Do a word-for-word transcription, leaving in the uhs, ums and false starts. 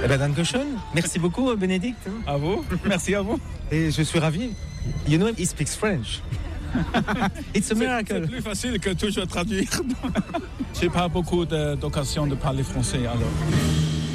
Eh ben, dankeschön. Merci beaucoup, Bénédicte. À vous. Merci à vous. Et je suis ravi. You know, he speaks French. It's a miracle. C'est plus facile que toujours traduire. J'ai pas beaucoup de, d'occasion de parler français alors.